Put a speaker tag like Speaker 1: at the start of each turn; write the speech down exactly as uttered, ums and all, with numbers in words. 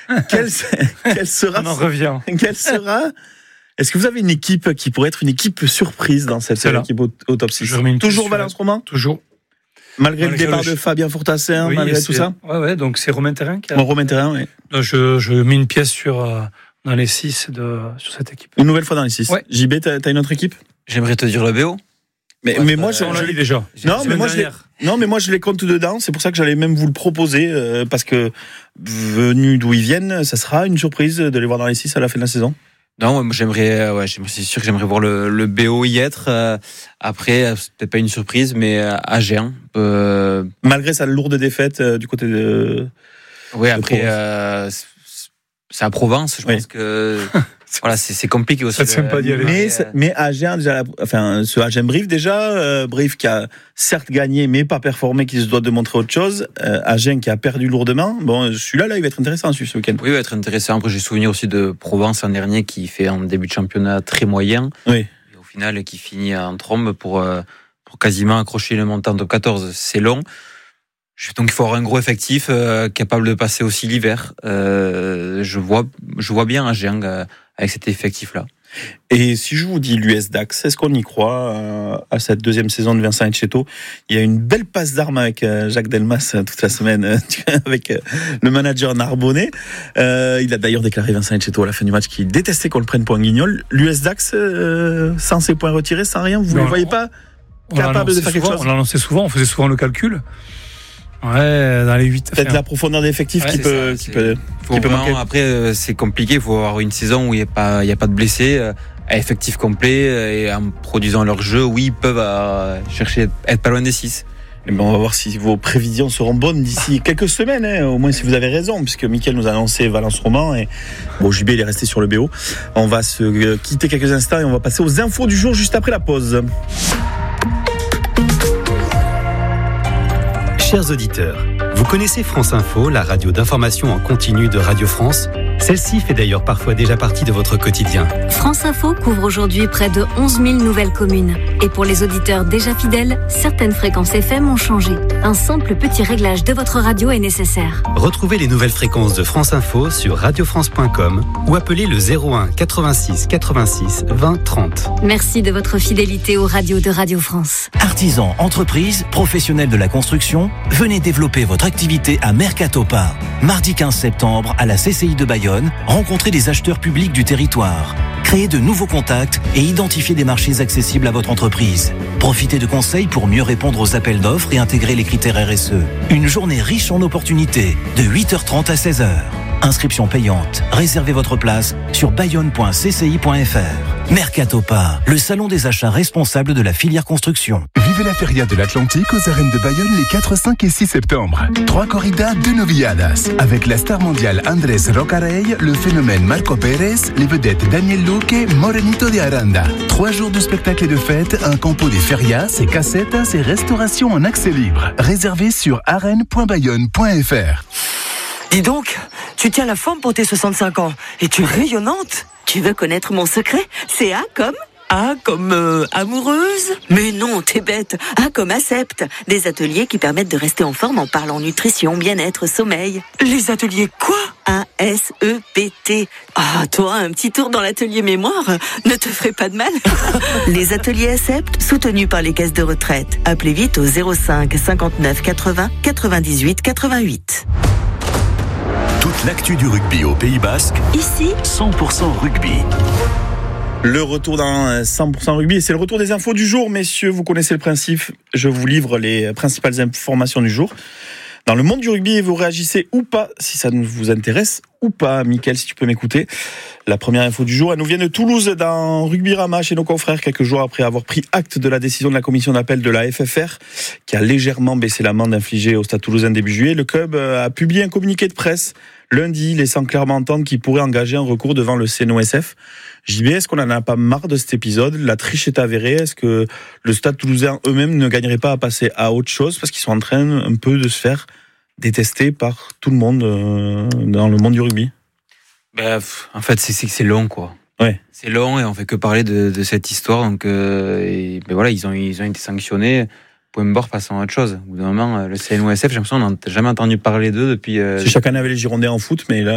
Speaker 1: quelle, quelle sera,
Speaker 2: On en revient.
Speaker 1: Quelle sera Est-ce que vous avez une équipe qui pourrait être une équipe surprise dans cette
Speaker 2: C'est
Speaker 1: équipe au, au top six?
Speaker 2: Toujours
Speaker 1: Valence Romain?
Speaker 2: Toujours.
Speaker 1: Malgré, malgré le départ le... de Fabien Fourtassin, oui, malgré tout ça?
Speaker 2: Ouais, ouais, donc c'est Romain Thérin qui a.
Speaker 1: Bon, Romain Thérin, oui.
Speaker 2: Je, je mets une pièce sur, euh, dans les six de, sur cette équipe.
Speaker 1: Une nouvelle fois dans les six.
Speaker 2: Ouais.
Speaker 1: J B, t'as, t'as une autre équipe?
Speaker 3: J'aimerais te dire le B O.
Speaker 1: Mais,
Speaker 2: ouais,
Speaker 1: mais moi, je,
Speaker 2: on
Speaker 1: je
Speaker 2: l'a dit déjà.
Speaker 1: Non, mais moi, je les, non, mais moi, je les compte dedans. C'est pour ça que j'allais même vous le proposer, euh, parce que, venu d'où ils viennent, ça sera une surprise de les voir dans les six à la fin de la saison.
Speaker 3: Non, moi, j'aimerais, ouais, c'est sûr que j'aimerais voir le, le B O y être. Euh, après, c'est peut-être pas une surprise, mais euh, Agen. Euh...
Speaker 1: Malgré sa lourde défaite euh, du côté de.
Speaker 3: Oui, après, euh, c'est à Provence. Je oui. pense que voilà, c'est, c'est compliqué aussi.
Speaker 2: Ça ne tient pas d'y aller.
Speaker 1: Mais, mais Agen, déjà, enfin, ce Agen Brive déjà, euh, Brive qui a certes gagné, mais pas performé, qui se doit de montrer autre chose. Euh, Agen qui a perdu lourdement. Bon, celui-là, là, il va être intéressant à suivre ce week-end.
Speaker 3: Oui, il va être intéressant. Après, j'ai souvenir aussi de Provence l'an dernier qui fait un début de championnat très moyen.
Speaker 1: Oui.
Speaker 3: Et au final, qui finit en trombe pour, euh, pour quasiment accrocher le montant de quatorze. C'est long. Donc il faut avoir un gros effectif euh, capable de passer aussi l'hiver. Euh, je vois, je vois bien Agen euh, avec cet effectif-là.
Speaker 1: Et si je vous dis l'U S Dax, est-ce qu'on y croit euh, à cette deuxième saison de Vincent Etcheto? Il y a une belle passe d'armes avec euh, Jacques Delmas euh, toute la semaine euh, avec euh, le manager Narbonnais. Euh, il a d'ailleurs déclaré Vincent Etcheto à la fin du match qu'il détestait qu'on le prenne pour un guignol. L'U S Dax, euh, sans ses points retirés, sans rien, vous ne les voyez pas capables de faire quelque
Speaker 2: souvent,
Speaker 1: chose?
Speaker 2: On l'annonçait souvent, on faisait souvent le calcul. Ouais, dans les huit.
Speaker 1: Peut-être la profondeur d'effectif ouais, qui, peut, ça, qui peut, qui peut manquer.
Speaker 3: Après, c'est compliqué. Il faut avoir une saison où il n'y a pas, il y a pas de blessés, à effectif complet et en produisant leur jeu. Oui, ils peuvent euh, chercher être pas loin des six.
Speaker 1: Et ben on va voir si vos prévisions seront bonnes d'ici quelques semaines, hein, au moins si vous avez raison, puisque Mickaël nous a annoncé Valence Romain et bon, J B il est resté sur le B O. On va se quitter quelques instants et on va passer aux infos du jour juste après la pause.
Speaker 4: Chers auditeurs, vous connaissez France Info, la radio d'information en continu de Radio France? Celle-ci fait d'ailleurs parfois déjà partie de votre quotidien.
Speaker 5: France Info couvre aujourd'hui près de onze mille nouvelles communes. Et pour les auditeurs déjà fidèles, certaines fréquences F M ont changé. Un simple petit réglage de votre radio est nécessaire.
Speaker 4: Retrouvez les nouvelles fréquences de France Info sur radio france point com ou appelez le zéro un quatre-vingt-six quatre-vingt-six vingt trente.
Speaker 5: Merci de votre fidélité aux radios de Radio France.
Speaker 6: Artisans, entreprises, professionnels de la construction, venez développer votre activité à Mercatopa. Mardi quinze septembre à la C C I de Bayonne, rencontrez des acheteurs publics du territoire. Créez de nouveaux contacts et identifiez des marchés accessibles à votre entreprise. Profitez de conseils pour mieux répondre aux appels d'offres et intégrer les critères R S E. Une journée riche en opportunités, de huit heures trente à seize heures. Inscription payante. Réservez votre place sur bayonne point c c i point f r. Mercatopa, le salon des achats responsables de la filière construction.
Speaker 7: Vivez la Feria de l'Atlantique aux arènes de Bayonne les quatre, cinq et six septembre. Trois corridas, deux novilladas. Avec la star mondiale Andrés Rocarey, le phénomène Marco Pérez, les vedettes Daniel Luque, Morenito de Aranda. Trois jours de spectacles et de fêtes, un campo des ferias, et casetas et restaurations en accès libre. Réservé sur arène point bayonne point f r.
Speaker 8: Dis donc, tu tiens la forme pour tes soixante-cinq ans et tu es rayonnante.
Speaker 9: Tu veux connaître mon secret? C'est A comme
Speaker 8: A comme euh, amoureuse?
Speaker 9: Mais non, t'es bête. A comme Accept. Des ateliers qui permettent de rester en forme en parlant nutrition, bien-être, sommeil.
Speaker 8: Les ateliers quoi?
Speaker 9: A S E P T. Ah, toi, un petit tour dans l'atelier mémoire ne te ferait pas de mal. Les ateliers Accept, soutenus par les caisses de retraite. Appelez vite au zéro cinq cinquante-neuf quatre-vingts quatre-vingt-dix-huit quatre-vingt-huit.
Speaker 6: Toute l'actu du rugby au Pays Basque,
Speaker 9: ici,
Speaker 6: cent pour cent rugby.
Speaker 1: Le retour dans cent pour cent rugby, et c'est le retour des infos du jour, messieurs. Vous connaissez le principe, je vous livre les principales informations du jour. Dans le monde du rugby, et vous réagissez ou pas, si ça vous intéresse ou pas. Mickaël, si tu peux m'écouter. La première info du jour, elle nous vient de Toulouse, dans Rugbyrama, chez nos confrères, quelques jours après avoir pris acte de la décision de la commission d'appel de la F F R, qui a légèrement baissé l'amende infligée au Stade Toulousain début juillet. Le club a publié un communiqué de presse lundi, laissant clairement entendre qu'il pourrait engager un recours devant le C N O S F. J B, est-ce qu'on en a pas marre de cet épisode? La triche est avérée. Est-ce que le Stade Toulousain eux-mêmes ne gagneraient pas à passer à autre chose, parce qu'ils sont en train un peu de se faire détester par tout le monde euh, dans le monde du rugby?
Speaker 3: Ben, en fait, c'est, c'est, c'est long, quoi.
Speaker 1: Ouais.
Speaker 3: C'est long et on fait que parler de, de cette histoire. Donc, euh, et, ben voilà, ils ont, ils ont été sanctionnés. Point barre, passant à autre chose. Au bout d'un moment, le C N O S F, j'ai l'impression qu'on n'a jamais entendu parler d'eux depuis. Euh...
Speaker 1: C'est chaque année avec les Girondins en foot, mais là.